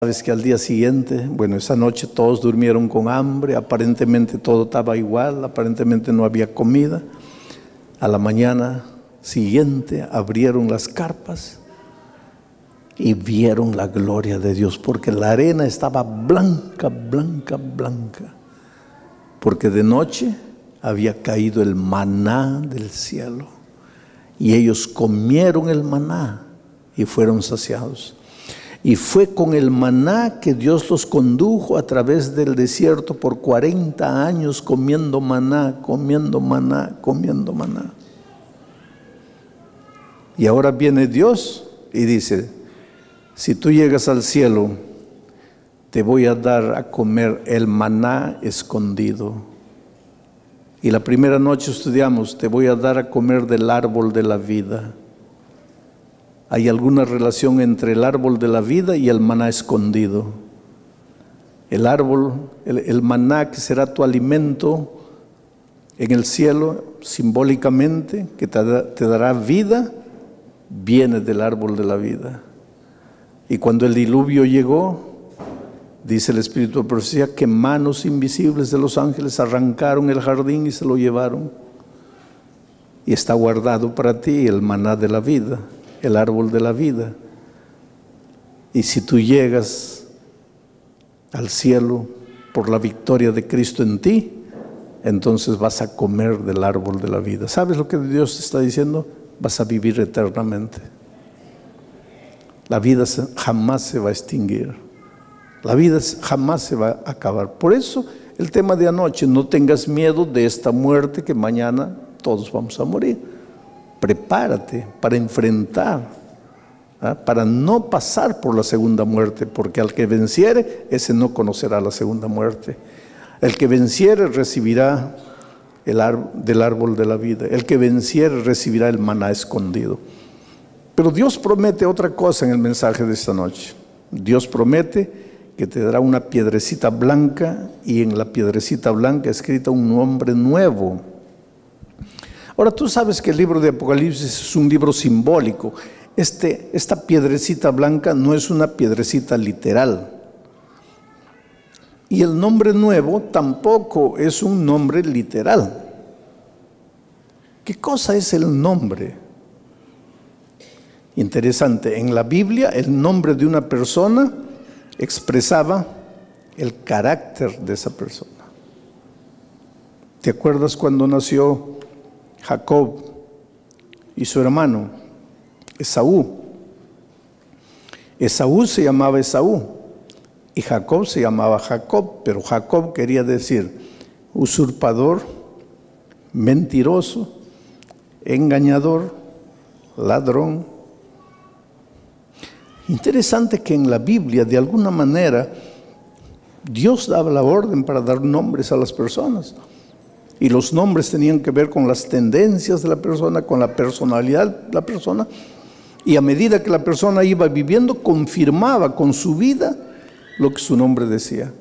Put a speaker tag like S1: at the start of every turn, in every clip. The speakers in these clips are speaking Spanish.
S1: Sabes que al día siguiente, bueno, esa noche todos durmieron con hambre, aparentemente todo estaba igual, aparentemente no había comida. A la mañana siguiente abrieron las carpas y vieron la gloria de Dios, porque la arena estaba blanca, blanca, blanca, porque de noche había caído el maná del cielo y ellos comieron el maná y fueron saciados. Y fue con el maná que Dios los condujo a través del desierto por 40 años comiendo maná, comiendo maná, comiendo maná. Y ahora viene Dios y dice: si tú llegas al cielo, te voy a dar a comer el maná escondido. Y la primera noche estudiamos: te voy a dar a comer del árbol de la vida. ¿Hay alguna relación entre el árbol de la vida y el maná escondido? El árbol, el maná que será tu alimento en el cielo, simbólicamente, que te dará vida, viene del árbol de la vida. Y cuando el diluvio llegó, dice el Espíritu de Profecía, que manos invisibles de los ángeles arrancaron el jardín y se lo llevaron. Y está guardado para ti el maná de la vida, el árbol de la vida. Y si tú llegas al cielo por la victoria de Cristo en ti, entonces vas a comer del árbol de la vida. ¿Sabes lo que Dios te está diciendo? Vas a vivir eternamente. La vida jamás se va a extinguir. La vida jamás se va a acabar. Por eso el tema de anoche: no tengas miedo de esta muerte, que mañana todos vamos a morir. Prepárate para enfrentar, para no pasar por la segunda muerte, porque al que venciere, ese no conocerá la segunda muerte. El que venciere recibirá del árbol de la vida. El que venciere recibirá el maná escondido. Pero Dios promete otra cosa en el mensaje de esta noche. Dios promete que te dará una piedrecita blanca, y en la piedrecita blanca escrita un nombre nuevo. Ahora, tú sabes que el libro de Apocalipsis es un libro simbólico. Esta piedrecita blanca no es una piedrecita literal. Y el nombre nuevo tampoco es un nombre literal. ¿Qué cosa es el nombre? Interesante, en la Biblia el nombre de una persona expresaba el carácter de esa persona. ¿Te acuerdas cuando nació Jacob y su hermano Esaú? Esaú se llamaba Esaú y Jacob se llamaba Jacob, pero Jacob quería decir usurpador, mentiroso, engañador, ladrón. Interesante que en la Biblia, de alguna manera, Dios daba la orden para dar nombres a las personas. Y los nombres tenían que ver con las tendencias de la persona, con la personalidad de la persona. Y a medida que la persona iba viviendo, confirmaba con su vida lo que su nombre decía.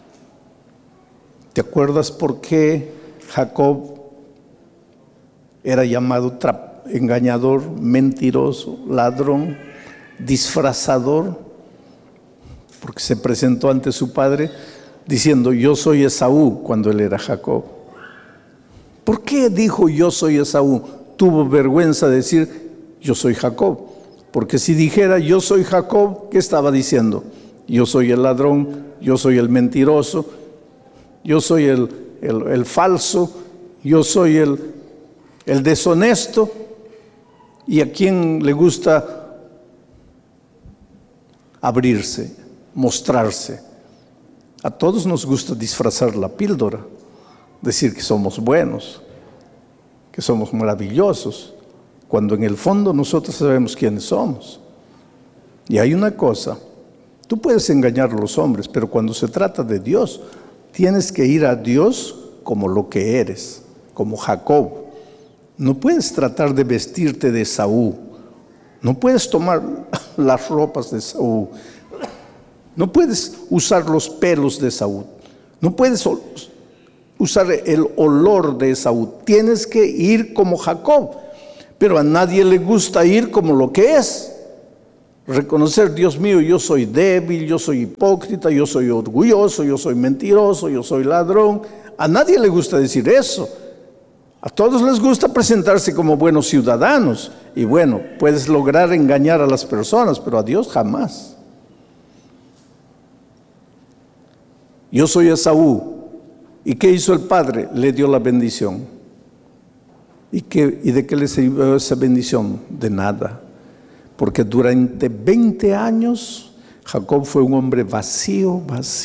S1: ¿Te acuerdas por qué Jacob era llamado engañador, mentiroso, ladrón, disfrazador? Porque se presentó ante su padre diciendo: yo soy Esaú, cuando él era Jacob. ¿Por qué dijo yo soy Esaú? Tuvo vergüenza de decir yo soy Jacob. Porque si dijera yo soy Jacob, ¿qué estaba diciendo? Yo soy el ladrón, yo soy el mentiroso, yo soy el falso, yo soy el deshonesto. ¿Y a quién le gusta abrirse, mostrarse? A todos nos gusta disfrazar la píldora, decir que somos buenos, que somos maravillosos, cuando en el fondo nosotros sabemos quiénes somos. Y hay una cosa: tú puedes engañar a los hombres, pero cuando se trata de Dios, tienes que ir a Dios como lo que eres, como Jacob. No puedes tratar de vestirte de Esaú, no puedes tomar las ropas de Esaú, no puedes usar los pelos de Esaú, no puedes usar el olor de Esaú. Tienes que ir como Jacob, pero a nadie le gusta ir como lo que es. Reconocer, Dios mío, yo soy débil, yo soy hipócrita, yo soy orgulloso, yo soy mentiroso, yo soy ladrón. A nadie le gusta decir eso. A todos les gusta presentarse como buenos ciudadanos. Y bueno, puedes lograr engañar a las personas, pero a Dios jamás. Yo soy Esaú. ¿Y qué hizo el padre? Le dio la bendición. ¿Y de qué le sirvió esa bendición? De nada. Porque durante 20 años Jacob fue un hombre vacío.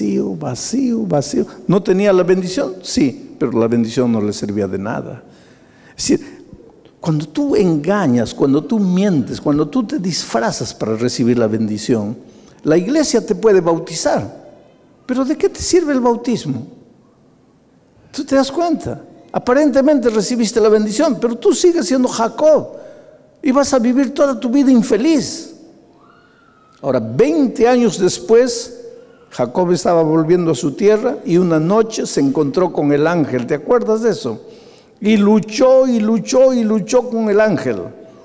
S1: ¿No tenía la bendición? Sí, pero la bendición no le servía de nada. Es decir, cuando tú engañas, cuando tú mientes, cuando tú te disfrazas para recibir la bendición, la iglesia te puede bautizar. ¿Pero de qué te sirve el bautismo? ¿Tú te das cuenta? Aparentemente recibiste la bendición, pero tú sigues siendo Jacob y vas a vivir toda tu vida infeliz. Ahora, 20 años después, Jacob estaba volviendo a su tierra y una noche se encontró con el ángel. ¿Te acuerdas de eso? Y luchó con el ángel.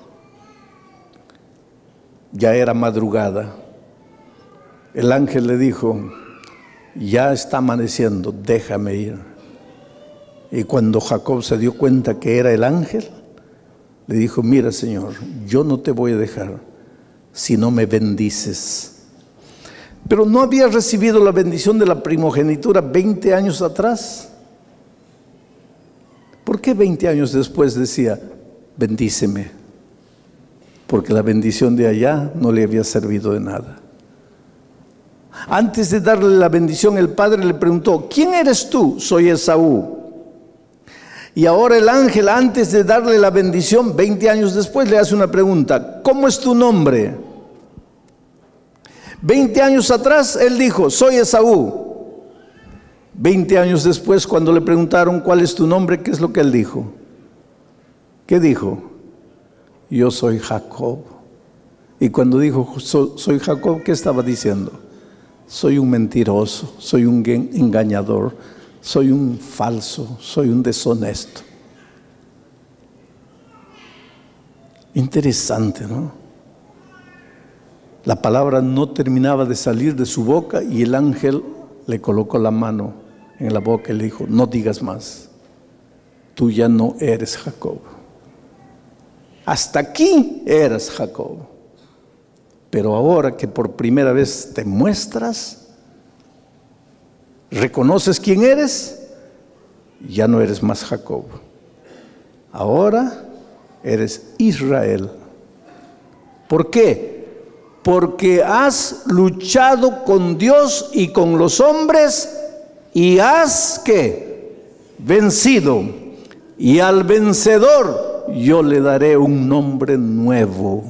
S1: Ya era madrugada. El ángel le dijo: ya está amaneciendo, déjame ir. Y cuando Jacob se dio cuenta que era el ángel, le dijo: mira, Señor, yo no te voy a dejar si no me bendices. Pero no había recibido la bendición de la primogenitura 20 años atrás. ¿Por qué 20 años después decía: bendíceme? Porque la bendición de allá no le había servido de nada. Antes de darle la bendición, el padre le preguntó: ¿quién eres tú? Soy Esaú. Y ahora el ángel, antes de darle la bendición, 20 años después, le hace una pregunta: ¿cómo es tu nombre? 20 años atrás él dijo: soy Esaú. 20 años después, cuando le preguntaron cuál es tu nombre, ¿qué es lo que él dijo? ¿Qué dijo? Yo soy Jacob. Y cuando dijo soy Jacob, ¿qué estaba diciendo? Soy un mentiroso, soy un engañador, soy un falso, soy un deshonesto. Interesante, ¿no? La palabra no terminaba de salir de su boca y el ángel le colocó la mano en la boca y le dijo: no digas más, tú ya no eres Jacob. Hasta aquí eras Jacob, pero ahora que por primera vez te muestras, reconoces quién eres, ya no eres más Jacob. Ahora eres Israel. ¿Por qué? Porque has luchado con Dios y con los hombres y has, ¿qué? Vencido. Y al vencedor yo le daré un nombre nuevo.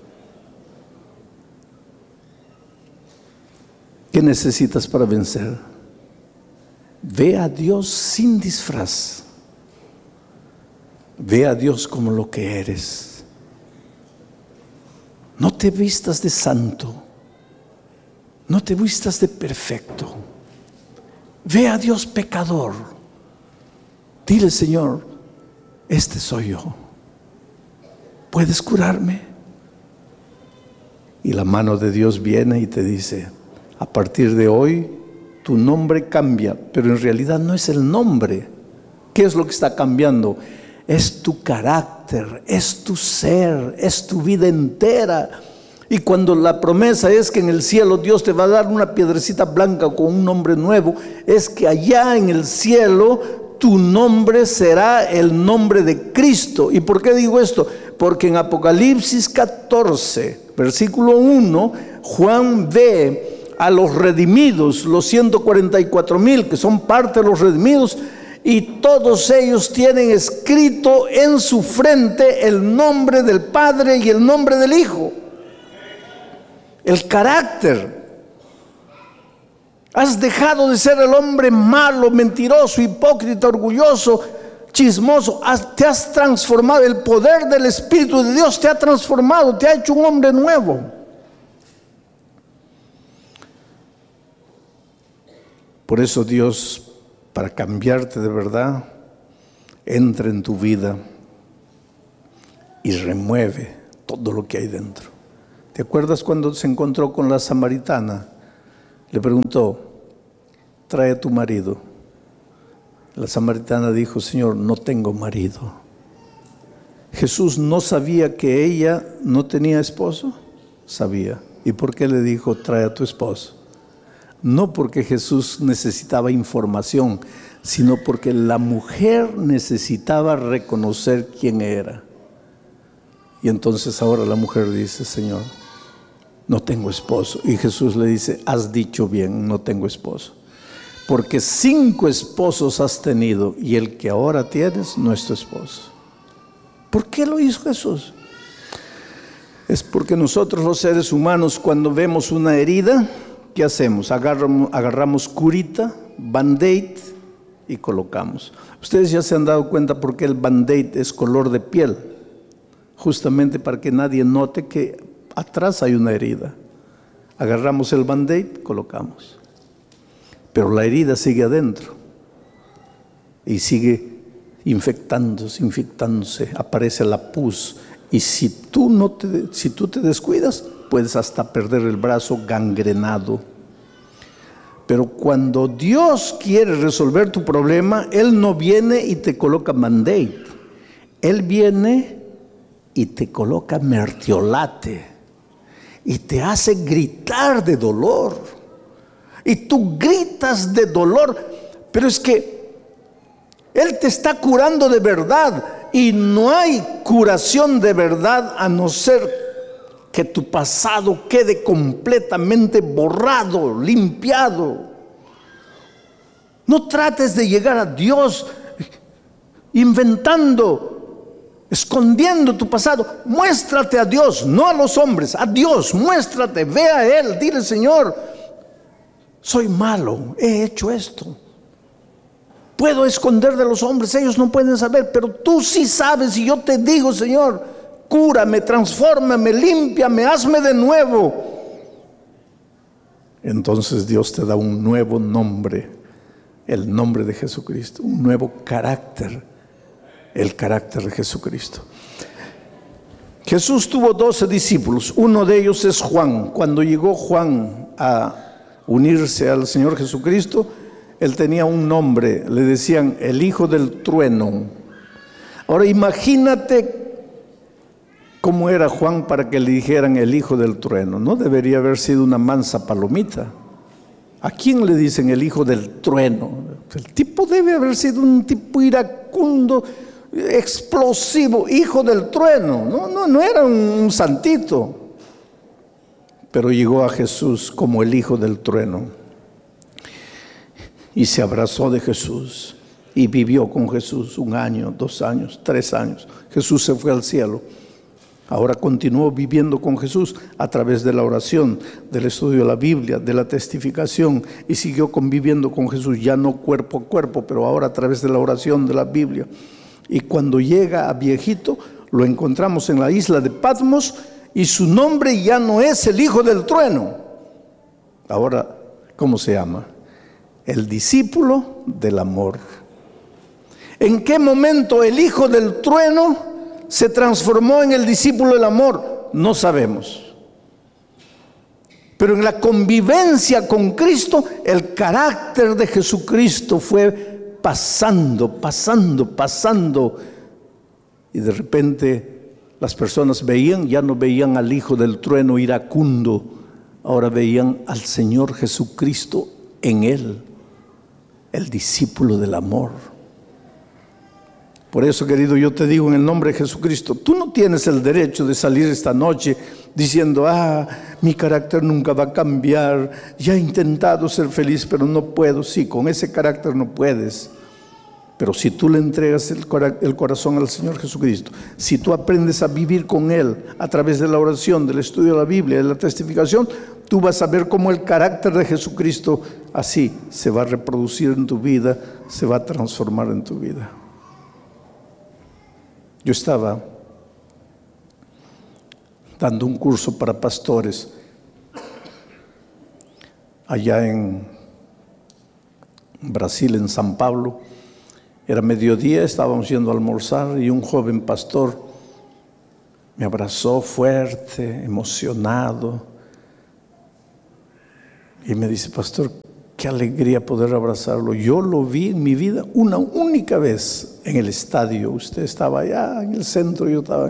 S1: ¿Qué necesitas para vencer? Ve a Dios sin disfraz. Ve a Dios como lo que eres. No te vistas de santo. No te vistas de perfecto. Ve a Dios pecador. Dile: Señor, este soy yo. ¿Puedes curarme? Y la mano de Dios viene y te dice: a partir de hoy tu nombre cambia, pero en realidad no es el nombre. ¿Qué es lo que está cambiando? Es tu carácter, es tu ser, es tu vida entera. Y cuando la promesa es que en el cielo Dios te va a dar una piedrecita blanca con un nombre nuevo, es que allá en el cielo tu nombre será el nombre de Cristo. ¿Y por qué digo esto? Porque en Apocalipsis 14, versículo 1, Juan ve a los redimidos, los 144,000 que son parte de los redimidos, y todos ellos tienen escrito en su frente el nombre del Padre y el nombre del Hijo. El carácter. Has dejado de ser el hombre malo, mentiroso, hipócrita, orgulloso, chismoso. Te has transformado. El poder del Espíritu de Dios te ha transformado, te ha hecho un hombre nuevo. Por eso Dios, para cambiarte de verdad, entra en tu vida y remueve todo lo que hay dentro. ¿Te acuerdas cuando se encontró con la samaritana? Le preguntó, trae a tu marido. La samaritana dijo, Señor, no tengo marido. Jesús no sabía que ella no tenía esposo. Sabía. ¿Y por qué le dijo, trae a tu esposo? No porque Jesús necesitaba información, sino porque la mujer necesitaba reconocer quién era. Y entonces ahora la mujer dice, Señor, no tengo esposo. Y Jesús le dice, has dicho bien, no tengo esposo. Porque 5 esposos has tenido y el que ahora tienes no es tu esposo. ¿Por qué lo hizo Jesús? Es porque nosotros los seres humanos, cuando vemos una herida, ¿qué hacemos? Agarramos curita, band-aid y colocamos. Ustedes ya se han dado cuenta por qué el band-aid es color de piel. Justamente para que nadie note que atrás hay una herida. Agarramos el band-aid, colocamos. Pero la herida sigue adentro y sigue infectándose, aparece la pus. Y si tú te descuidas, puedes hasta perder el brazo gangrenado. Pero cuando Dios quiere resolver tu problema, Él no viene y te coloca band-aid. Él viene y te coloca mertiolate y te hace gritar de dolor. Y tú gritas de dolor, pero es que Él te está curando de verdad. Y no hay curación de verdad a no ser que tu pasado quede completamente borrado, limpiado. No trates de llegar a Dios inventando, escondiendo tu pasado. Muéstrate a Dios, no a los hombres, a Dios. Muéstrate, ve a Él, dile, Señor, soy malo, he hecho esto. Puedo esconder de los hombres, ellos no pueden saber, pero tú sí sabes. Y yo te digo, Señor, cúrame, transfórmame, límpiame, hazme de nuevo. Entonces Dios te da un nuevo nombre, el nombre de Jesucristo, un nuevo carácter, el carácter de Jesucristo. Jesús tuvo 12 discípulos, uno de ellos es Juan. Cuando llegó Juan a unirse al Señor Jesucristo, él tenía un nombre, le decían el hijo del trueno. Ahora imagínate cómo era Juan para que le dijeran el hijo del trueno. No debería haber sido una mansa palomita. ¿A quién le dicen el hijo del trueno? El tipo debe haber sido un tipo iracundo, explosivo, hijo del trueno. No era un santito. Pero llegó a Jesús como el hijo del trueno. Y se abrazó de Jesús y vivió con Jesús 1 año, 2 años, 3 años. Jesús se fue al cielo. Ahora continuó viviendo con Jesús a través de la oración, del estudio de la Biblia, de la testificación, y siguió conviviendo con Jesús, ya no cuerpo a cuerpo, pero ahora a través de la oración, de la Biblia. Y cuando llega a viejito, lo encontramos en la isla de Patmos y su nombre ya no es el hijo del trueno. Ahora, ¿cómo se llama? El discípulo del amor. ¿En qué momento el hijo del trueno se transformó en el discípulo del amor? No sabemos. Pero en la convivencia con Cristo, el carácter de Jesucristo fue pasando. Y de repente las personas ya no veían al hijo del trueno iracundo, ahora veían al Señor Jesucristo en él. El discípulo del amor. Por eso, querido, yo te digo en el nombre de Jesucristo, tú no tienes el derecho de salir esta noche diciendo, mi carácter nunca va a cambiar, ya he intentado ser feliz, pero no puedo. Sí, con ese carácter no puedes. Pero si tú le entregas el corazón al Señor Jesucristo, si tú aprendes a vivir con Él a través de la oración, del estudio de la Biblia, de la testificación, tú vas a ver cómo el carácter de Jesucristo así se va a reproducir en tu vida, se va a transformar en tu vida. Yo estaba dando un curso para pastores allá en Brasil, en San Pablo. Era mediodía, estábamos yendo a almorzar y un joven pastor Me abrazó fuerte, emocionado. Y me dice, pastor, qué alegría poder abrazarlo. Yo lo vi en mi vida una única vez en el estadio. Usted estaba allá en el centro, yo estaba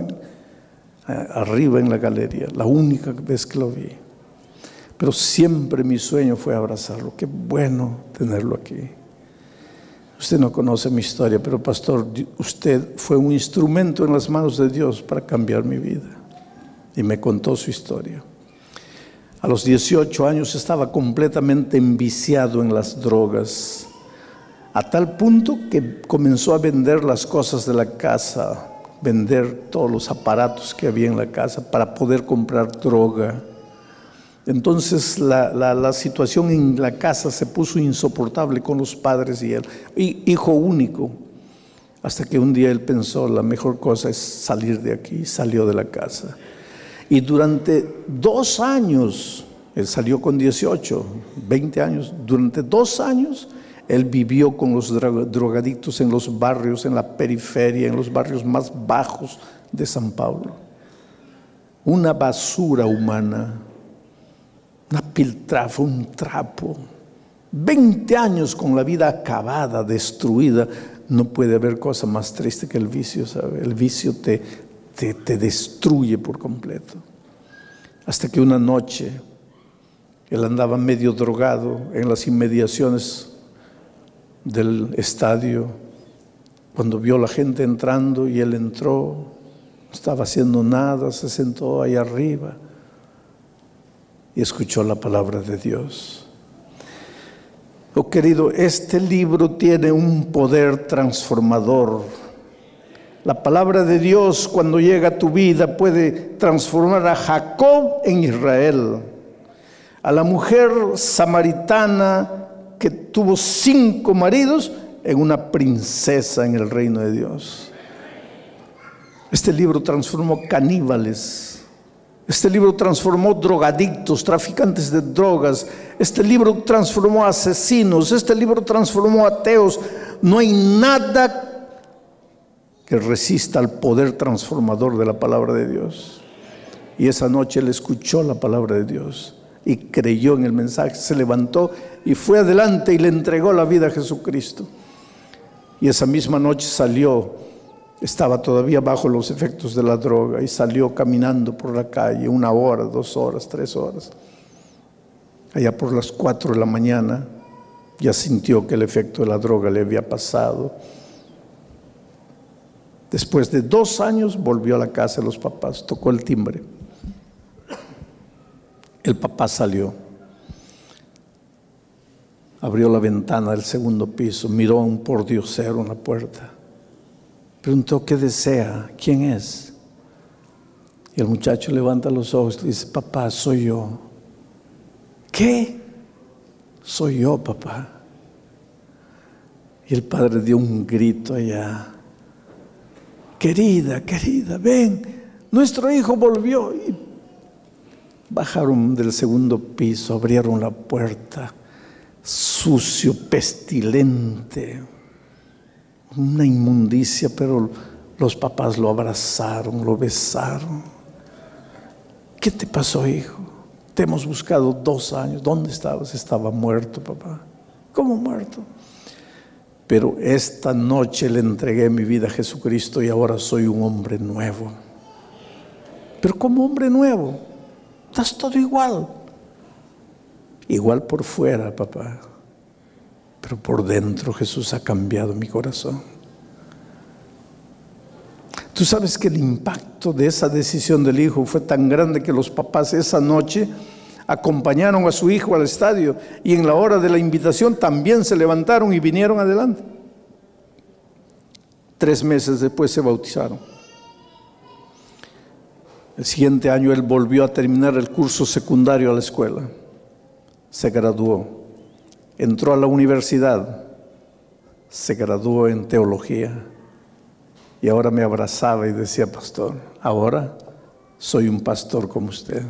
S1: arriba en la galería. La única vez que lo vi. Pero siempre mi sueño fue abrazarlo. Qué bueno tenerlo aquí. Usted no conoce mi historia, pero pastor, usted fue un instrumento en las manos de Dios para cambiar mi vida. Y me contó su historia. A los 18 años estaba completamente enviciado en las drogas, a tal punto que comenzó a vender las cosas de la casa, vender todos los aparatos que había en la casa para poder comprar droga. Entonces la situación en la casa se puso insoportable con los padres y él, hijo único, hasta que un día él pensó, la mejor cosa es salir de aquí. Salió de la casa. Y durante 2 años, él salió con 18, 20 años, durante 2 años, él vivió con los drogadictos en los barrios, en la periferia, en los barrios más bajos de San Paulo. Una basura humana, una piltrafa, un trapo. 20 años con la vida acabada, destruida. No puede haber cosa más triste que el vicio, ¿sabe? El vicio te destruye por completo. Hasta que una noche él andaba medio drogado en las inmediaciones del estadio, cuando vio la gente entrando y él entró, no estaba haciendo nada, se sentó ahí arriba y escuchó la palabra de Dios. Oh querido, este libro tiene un poder transformador. La palabra de Dios, cuando llega a tu vida, puede transformar a Jacob en Israel, a la mujer samaritana que tuvo 5 maridos en una princesa en el reino de Dios. Este libro transformó caníbales. Este libro transformó drogadictos, traficantes de drogas. Este libro transformó asesinos. Este libro transformó ateos. No hay nada que resista al poder transformador de la palabra de Dios. Y esa noche él escuchó la palabra de Dios y creyó en el mensaje, se levantó y fue adelante y le entregó la vida a Jesucristo. Y esa misma noche salió, estaba todavía bajo los efectos de la droga y salió caminando por la calle 1 hora, 2 horas, 3 horas. Allá por las 4 de la mañana ya sintió que el efecto de la droga le había pasado. Después de 2 años volvió a la casa de los papás, tocó el timbre. El papá salió, abrió la ventana del segundo piso, miró a un pordiosero en la puerta, preguntó qué desea, quién es. Y el muchacho levanta los ojos y dice, papá, soy yo. ¿Qué? Soy yo, papá. Y el padre dio un grito allá. Querida, ven, nuestro hijo volvió. Y bajaron del segundo piso, abrieron la puerta, sucio, pestilente, una inmundicia, pero los papás lo abrazaron, lo besaron. ¿Qué te pasó, hijo? Te hemos buscado 2 años. ¿Dónde estabas? Estaba muerto, papá. ¿Cómo muerto? Pero esta noche le entregué mi vida a Jesucristo y ahora soy un hombre nuevo. Pero ¿cómo hombre nuevo? Estás todo igual. Igual por fuera, papá. Pero por dentro Jesús ha cambiado mi corazón. Tú sabes que el impacto de esa decisión del hijo fue tan grande que los papás esa noche acompañaron a su hijo al estadio y en la hora de la invitación también se levantaron y vinieron adelante. 3 meses después se bautizaron. El siguiente año él volvió a terminar el curso secundario a la escuela. Se graduó. Entró a la universidad. Se graduó en teología. Y ahora me abrazaba y decía, pastor, ahora soy un pastor como usted.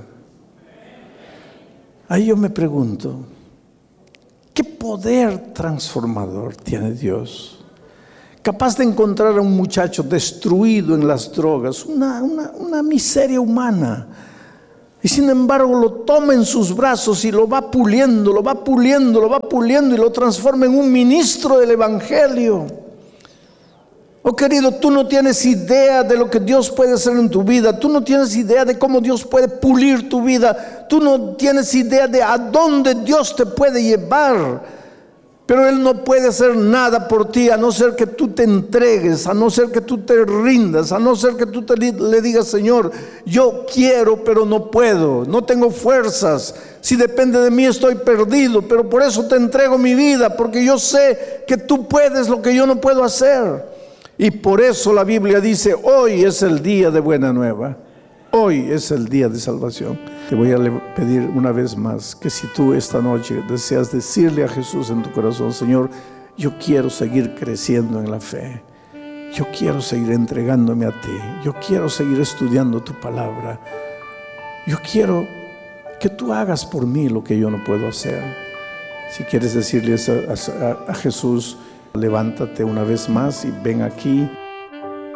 S1: Ahí yo me pregunto, ¿qué poder transformador tiene Dios? capaz de encontrar a un muchacho destruido en las drogas, una miseria humana. Y sin embargo lo toma en sus brazos y lo va puliendo, lo va puliendo, lo va puliendo y lo transforma en un ministro del Evangelio. Oh querido, tú no tienes idea de lo que Dios puede hacer en tu vida. Tú no tienes idea de cómo Dios puede pulir tu vida. Tú no tienes idea de a dónde Dios te puede llevar. Pero Él no puede hacer nada por ti a no ser que tú te entregues, a no ser que tú te rindas, a no ser que tú le digas: Señor, yo quiero pero no puedo, no tengo fuerzas, si depende de mí estoy perdido, pero por eso te entrego mi vida, porque yo sé que tú puedes lo que yo no puedo hacer. Y por eso la Biblia dice: hoy es el día de buena nueva, hoy es el día de salvación. Te voy a pedir una vez más que si tú esta noche deseas decirle a Jesús en tu corazón: Señor, yo quiero seguir creciendo en la fe, yo quiero seguir entregándome a ti, yo quiero seguir estudiando tu palabra, yo quiero que tú hagas por mí lo que yo no puedo hacer. Si quieres decirle eso a Jesús, levántate una vez más y ven aquí.